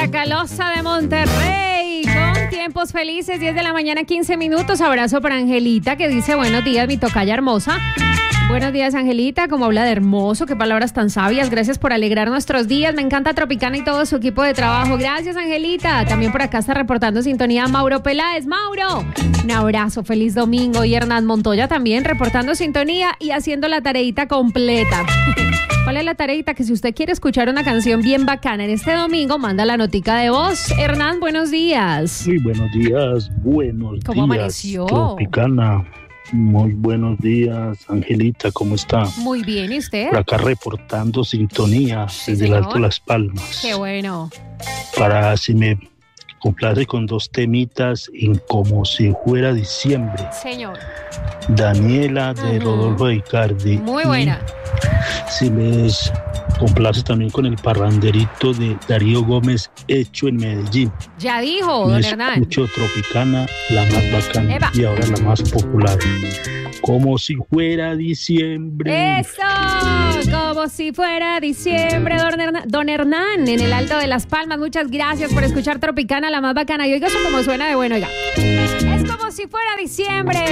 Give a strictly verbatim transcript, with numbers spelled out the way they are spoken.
Tracalosa de Monterrey, con tiempos felices, diez de la mañana, quince minutos. Abrazo para Angelita, que dice: buenos días, mi tocaya hermosa. Buenos días, Angelita, como habla de hermoso, qué palabras tan sabias. Gracias por alegrar nuestros días. Me encanta Tropicana y todo su equipo de trabajo. Gracias, Angelita. También por acá está reportando sintonía Mauro Peláez. Mauro, un abrazo, feliz domingo. Y Hernán Montoya también reportando sintonía y haciendo la tareita completa. ¿Cuál es la tareita? Que si usted quiere escuchar una canción bien bacana en este domingo, manda la notica de voz. Hernán, buenos días. Muy buenos días, buenos ¿Cómo días. amaneció? Tropicana. Muy buenos días, Angelita, ¿cómo está? Muy bien, ¿y usted? Por acá reportando sintonía Sí, desde el señor. Alto Las Palmas. Qué bueno. Para si me complace con dos temitas en Como si fuera diciembre. Señor. Daniela de Ujú. Rodolfo Icardi. Muy Y buena. si les complace también con el parranderito de Darío Gómez, Hecho en Medellín. Ya dijo, Me don Hernán. escucho Tropicana, la más bacana. Eva. Y ahora la más popular. Como si fuera diciembre. ¡Eso! Como si fuera diciembre, don Hernán, don Hernán, en el Alto de Las Palmas. Muchas gracias por escuchar Tropicana, la más bacana. Y oiga eso como suena de bueno, oiga. Es como si fuera diciembre.